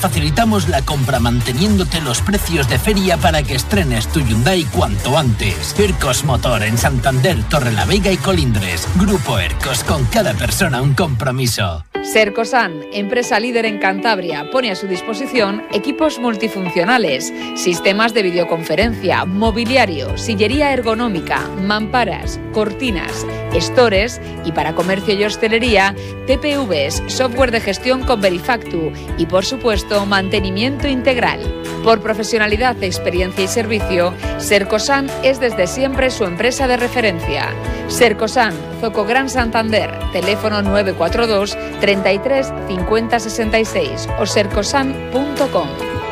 facilitamos la compra manteniéndote los precios de feria para que estrenes tu Hyundai cuanto antes. Ercos Motor en Santander, Torrelavega y Colindres. Grupo Ercos, con cada persona un compromiso. Sercosan, empresa líder en Cantabria, pone a su disposición equipos multifuncionales, sistemas de videoconferencia, mobiliario, sillería ergonómica, mamparas, cortinas, estores y para comercio y hostelería, TPVs, software de gestión con Verifactu y, por supuesto, mantenimiento integral. Por profesionalidad, experiencia y servicio, Sercosan es desde siempre su empresa de referencia. Sercosan, Zoco Gran Santander, teléfono 942 33 50 66 o sercosan.com.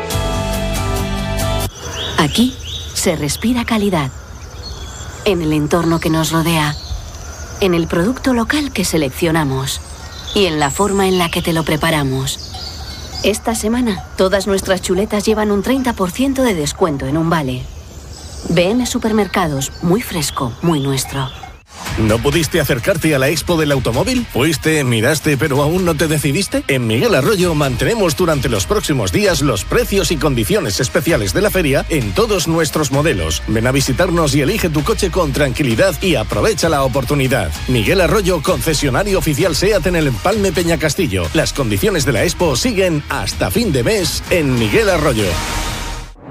Aquí se respira calidad. En el entorno que nos rodea, en el producto local que seleccionamos y en la forma en la que te lo preparamos. Esta semana, todas nuestras chuletas llevan un 30% de descuento en un vale. BM Supermercados, muy fresco, muy nuestro. ¿No pudiste acercarte a la Expo del Automóvil? ¿Fuiste, miraste, pero aún no te decidiste? En Miguel Arroyo mantenemos durante los próximos días los precios y condiciones especiales de la feria en todos nuestros modelos. Ven a visitarnos y elige tu coche con tranquilidad y aprovecha la oportunidad. Miguel Arroyo, concesionario oficial SEAT en el Empalme Peñacastillo. Las condiciones de la Expo siguen hasta fin de mes en Miguel Arroyo.